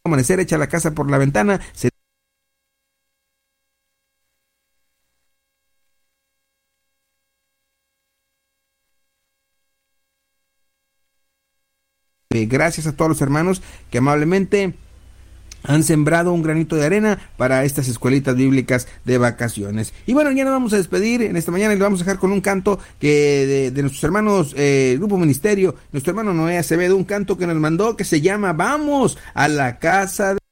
amanecer, echa la casa por la ventana. Gracias a todos los hermanos que amablemente han sembrado un granito de arena para estas escuelitas bíblicas de vacaciones. Y bueno, ya nos vamos a despedir en esta mañana y lo vamos a dejar con un canto que de nuestros hermanos Grupo Ministerio, nuestro hermano Noé Acevedo, un canto que nos mandó que se llama Vamos a la casa de...